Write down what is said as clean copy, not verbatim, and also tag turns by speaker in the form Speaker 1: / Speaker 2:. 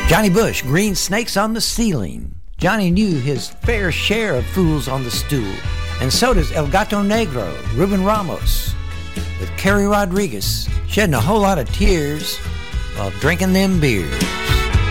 Speaker 1: Johnny Bush, Green Snakes on the Ceiling. Johnny knew his fair share of fools on the stool. And so does El Gato Negro, Ruben Ramos, with Kerry Rodriguez shedding a whole lot of tears while drinking them beers.